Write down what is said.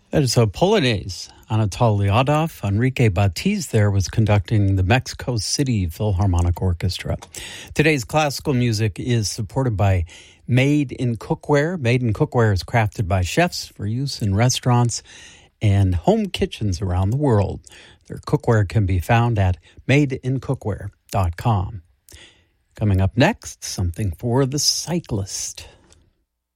It's a Polonaise. Anatol Lyadov, Enrique Batiz there was conducting the Mexico City Philharmonic Orchestra. Today's classical music is supported by Made in Cookware. Made in Cookware is crafted by chefs for use in restaurants and home kitchens around the world. Their cookware can be found at madeincookware.com. Coming up next, something for the cyclist.